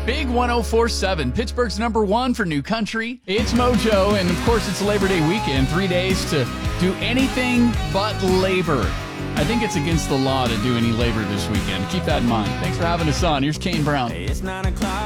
Big 104.7, Pittsburgh's number one for new country. It's Mojo, and of course it's Labor Day weekend. 3 days to do anything but labor. I think it's against the law to do any labor this weekend. Keep that in mind. Thanks for having us on. Here's Kane Brown. It's 9 o'clock.